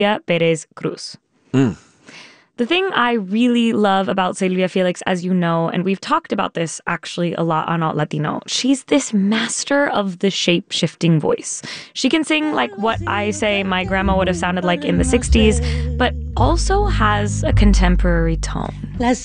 Perez Cruz. The thing I really love about Sylvia Felix, as you know, and we've talked about this actually a lot on Alt Latino, she's this master of the shape-shifting voice. She can sing like what I say my grandma would have sounded like in the 60s, but also has a contemporary tone.